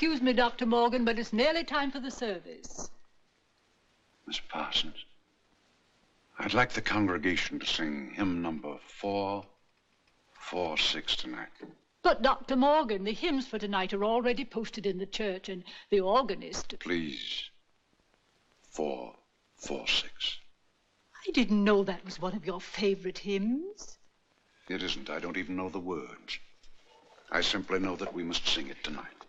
excuse me, Dr. Morgan, but it's nearly time for the service. Miss Parsons, I'd like the congregation to sing hymn number 446 tonight. But, Dr. Morgan, the hymns for tonight are already posted in the church, and the organist... Please, 446. I didn't know that was one of your favorite hymns. It isn't. I don't even know the words. I simply know that we must sing it tonight.